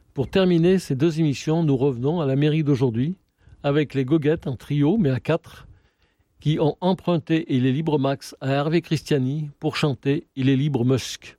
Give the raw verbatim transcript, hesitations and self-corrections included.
Pour terminer ces deux émissions, nous revenons à l'Amérique d'aujourd'hui avec les Goguettes en trio, mais à quatre, qui ont emprunté Il est libre Max à Hervé Christiani pour chanter Il est libre Musk.